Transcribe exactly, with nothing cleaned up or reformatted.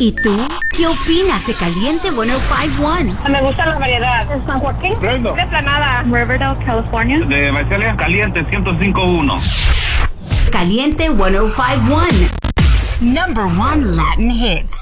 ¿Y tú? ¿Qué opinas de Caliente ciento cinco uno? Me gusta la variedad. ¿En San Joaquín? Brendo. De Planada. Riverdale, California. De Visalia, Caliente ciento cinco punto uno. Caliente ciento cinco uno. Number one Latin hits.